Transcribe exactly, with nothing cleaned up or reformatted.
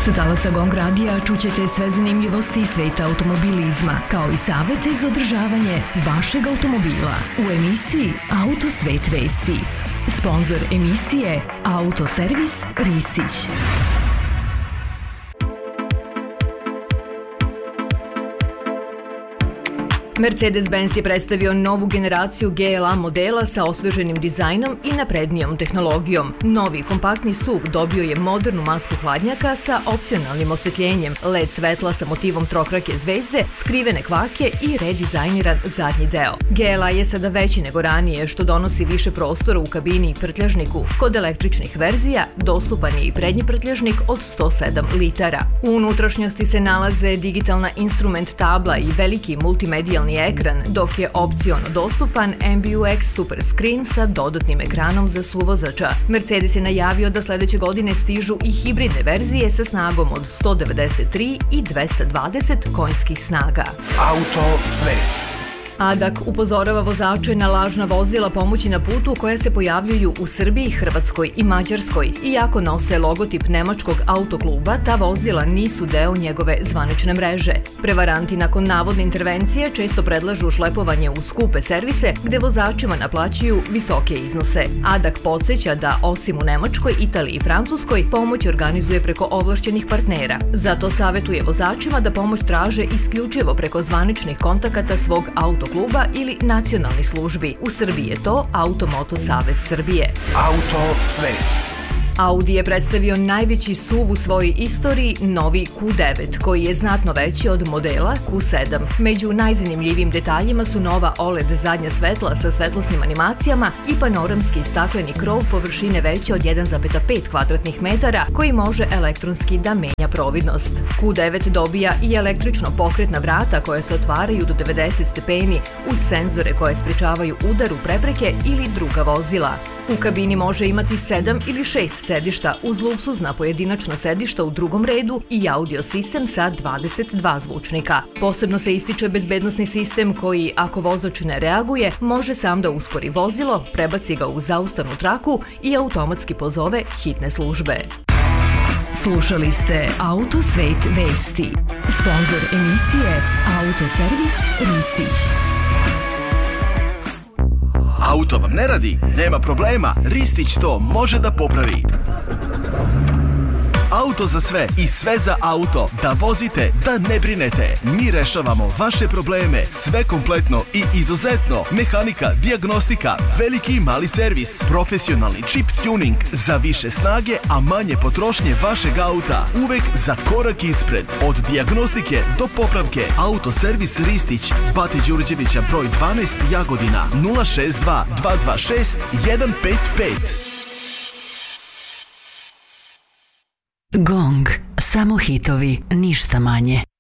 Sa talasa Gong radija čućete sve zanimljivosti iz sveta automobilizma, kao i savete za održavanje vašeg automobila u emisiji Auto svet vesti. Sponzor emisije Autoservis Ristić. Mercedes-Benz je predstavio novu generaciju G L A modela sa osveženim dizajnom i naprednijom tehnologijom. Novi kompaktni S U V dobio je modernu masku hladnjaka sa opcionalnim osvetljenjem, L E D svetla sa motivom trokrake zvezde, skrivene kvake i redizajniran zadnji deo. G L A je sada veći nego ranije, što donosi više prostora u kabini i prtljažniku. Kod električnih verzija dostupan je i prednji prtljažnik od sto sedam litara. U unutrašnjosti se nalaze digitalna instrument tabla i veliki multimedijalni ekran, dok je opciono dostupan M B U X Super Screen sa dodatnim ekranom za suvozača. Mercedes je najavio da sledeće godine stižu i hibridne verzije sa snagom od sto devedeset tri i dvesta dvadeset konjskih snaga. Auto svet. A D A C upozorava vozače na lažna vozila pomoći na putu koja se pojavljuju u Srbiji, Hrvatskoj i Mađarskoj. Iako nose logotip nemačkog autokluba, ta vozila nisu deo njegove zvanične mreže. Prevaranti nakon navodne intervencije često predlažu šlepovanje u skupe servise gde vozačima naplaćuju visoke iznose. A D A C podsjeća da osim u Nemačkoj, Italiji i Francuskoj pomoć organizuje preko ovlašćenih partnera. Zato savetuje vozačima da pomoć traže isključivo preko zvaničnih kontakata svog autokluba kluba ili nacionalnih službi. U Srbiji je to Automoto Savez Srbije. Auto svet. Audi je predstavio najveći S U V u svojoj istoriji, novi Q devet, koji je znatno veći od modela Q sedam. Među najzanimljivijim detaljima su nova O L E D zadnja svetla sa svetlosnim animacijama i panoramski stakleni krov površine veće od jedan zarez pet kvadratnih metara koji može elektronski da menja providnost. Q devet dobija i električno pokretna vrata koja se otvaraju do devedeset stepeni uz senzore koje sprečavaju udar u prepreke ili druga vozila. U kabini može imati sedam ili šest sedišta uz luksuzna pojedinačna sedišta u drugom redu i audio sistem sa dvadeset dva zvučnika. Posebno se ističe bezbednosni sistem koji, ako vozač ne reaguje, može sam da uspori vozilo, prebaci ga u zaustavnu traku i automatski pozove hitne službe. Slušali ste Auto svet vesti. Sponzor emisije Autoservis Ristić. Auto vam ne radi? Nema problema, Ristić to može da popravi. Auto za sve i sve za auto. Da vozite, da ne brinete. Mi rešavamo vaše probleme. Sve kompletno i izuzetno. Mehanika, dijagnostika, veliki i mali servis, profesionalni chip tuning za više snage, a manje potrošnje vašeg auta. Uvek za korak ispred. Od dijagnostike do popravke. Autoservis Ristić, Bate Đurđevića broj dvanaest, Jagodina, nula šest dva dva dva šest jedan pet pet. Gong, samo hitovi, ništa manje.